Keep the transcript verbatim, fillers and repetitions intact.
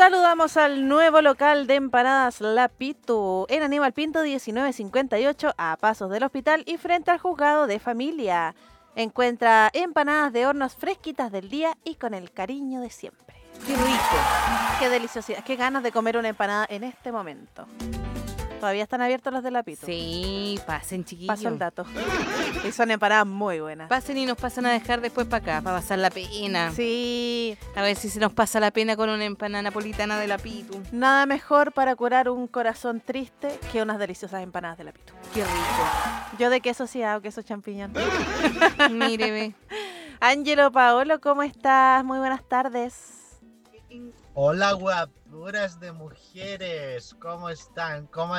Saludamos al nuevo local de empanadas La Pitu en Aníbal Pinto diecinueve cincuenta y ocho, a pasos del hospital y frente al juzgado de familia. Encuentra empanadas de hornos fresquitas del día y con el cariño de siempre. ¡Qué rico! ¡Qué deliciosidad! ¡Qué ganas de comer una empanada en este momento! Todavía están abiertos los de La Pitu. Sí, pasen, chiquillos. Paso el dato. Y son empanadas muy buenas. Pasen y nos pasan a dejar después para acá, para pasar la pena. Sí. A ver si se nos pasa la pena con una empanada napolitana de La Pitu. Nada mejor para curar un corazón triste que unas deliciosas empanadas de La Pitu. ¡Qué rico! Yo de queso sí hago, queso champiñón. Mire, ve. Ángelo Paolo, ¿cómo estás? Muy buenas tardes. Hola, guapuras de mujeres, ¿cómo están? ¿Cómo